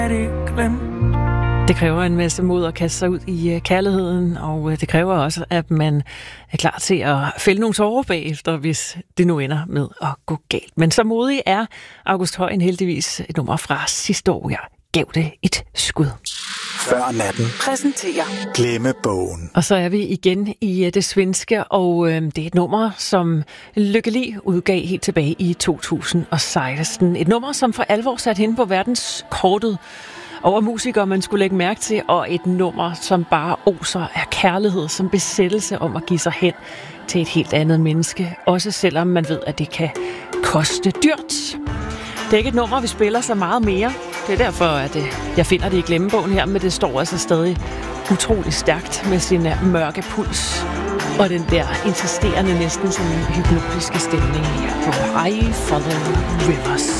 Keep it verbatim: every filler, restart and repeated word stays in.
Det kræver en masse mod at kaste sig ud i kærligheden, og det kræver også, at man er klar til at fælde nogle tårer bagefter, hvis det nu ender med at gå galt. Men så modig er August Højen heldigvis. Et nummer fra sidste år, jeg gav det et skud. Før natten præsenterer Glemmebogen. Og så er vi igen i det svenske, og øh, det er et nummer, som Lykke Li udgav helt tilbage i to tusind og seksten. Et nummer, som for alvor satte hende på verdenskortet over musikere, man skulle lægge mærke til, og et nummer, som bare oser af kærlighed, som besættelse om at give sig hen til et helt andet menneske, også selvom man ved, at det kan koste dyrt. Det er ikke et nummer, vi spiller så meget mere. Det er derfor, at jeg finder det i glemmebogen her, men det står altså stadig utrolig stærkt med sin mørke puls og den der insisterende, næsten sådan hypnotiske stemning her på I Follow Rivers.